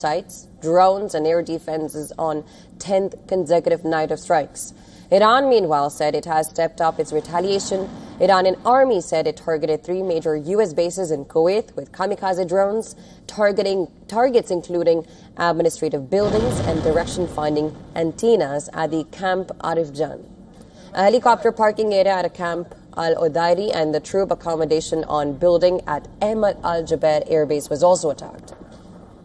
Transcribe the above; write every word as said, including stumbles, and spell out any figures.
sites, drones and air defenses on tenth consecutive night of strikes. Iran, meanwhile, said it has stepped up its retaliation. Iranian army said it targeted three major U S bases in Kuwait with kamikaze drones, targeting targets including administrative buildings and direction-finding antennas at the Camp Arif Jan. A helicopter parking area at a Camp Al-Odairi and the troop accommodation on building at Ahmad Al-Jaber Air Base was also attacked.